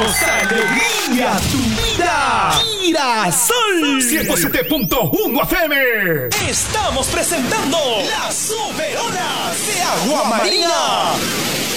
damos alegría a tu vida. Girasol 107.1 FM. Estamos presentando las Superonas de Agua Marina.